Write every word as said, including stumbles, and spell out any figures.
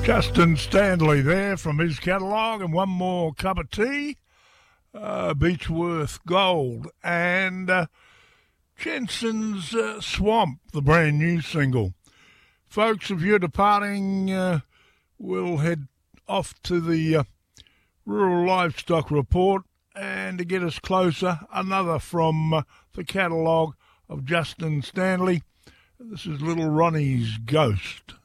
Justin Stanley there from his catalogue, and one more cup of tea, uh, Beechworth Gold, and uh, Jensen's uh, Swamp, the brand new single. Folks, if you're departing, uh, we'll head off to the uh, Rural Livestock Report, and to get us closer, another from uh, the catalogue of Justin Stanley. This is Little Ronnie's Ghost.